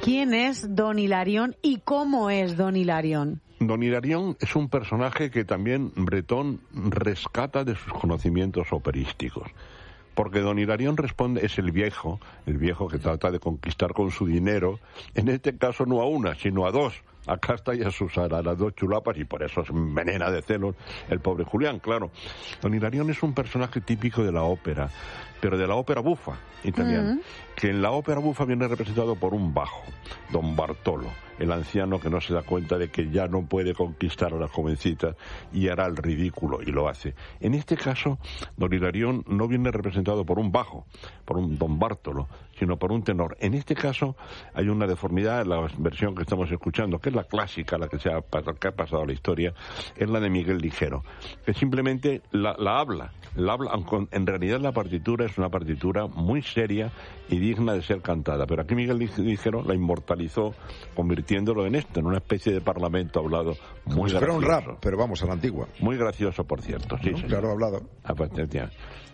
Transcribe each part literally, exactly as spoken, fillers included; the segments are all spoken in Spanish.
¿Quién es Don Hilarión y cómo es Don Hilarión? Don Hilarión es un personaje que también Bretón rescata de sus conocimientos operísticos. Porque Don Hilarión responde, es el viejo, el viejo que trata de conquistar con su dinero, en este caso no a una, sino a dos. A Casta y a Susana, las dos chulapas, y por eso se envenena de celos el pobre Julián, claro. Don Hilarión es un personaje típico de la ópera, pero de la ópera bufa italiana, mm. que en la ópera bufa viene representado por un bajo, Don Bartolo, el anciano que no se da cuenta de que ya no puede conquistar a las jovencitas y hará el ridículo, y lo hace. En este caso, Don Hilarión no viene representado por un bajo, por un Don Bartolo, sino por un tenor. En este caso hay una deformidad en la versión que estamos escuchando, que es la clásica, la que, se ha, que ha pasado a la historia, es la de Miguel Ligero, que simplemente la, la habla, la habla, aunque en realidad la partitura es una partitura muy seria y digna de ser cantada, pero aquí Miguel Ligero la inmortalizó, convirtiéndolo en esto, en una especie de parlamento hablado muy gracioso. Pero un rap, pero vamos, a la antigua. Muy gracioso, por cierto, sí, ¿No? sí. Claro, hablado. Ah, pues, ya.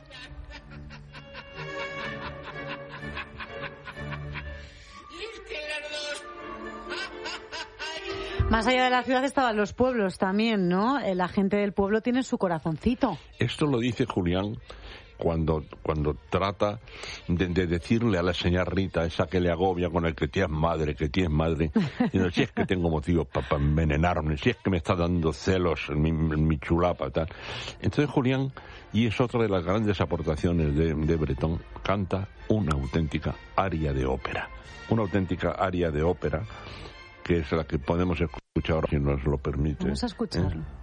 Más allá de la ciudad estaban los pueblos también, ¿no? La gente del pueblo tiene su corazoncito. Esto lo dice Julián cuando cuando trata de, de decirle a la señora Rita, esa que le agobia con el que tienes madre, que tienes madre, y no, si es que tengo motivos para pa envenenarme, si es que me está dando celos en mi, en mi chulapa, tal. Entonces Julián, y es otra de las grandes aportaciones de, de Bretón, canta una auténtica aria de ópera, una auténtica aria de ópera, que es la que podemos escuchar ahora, si nos lo permite. Vamos a escucharlo. ¿Eh?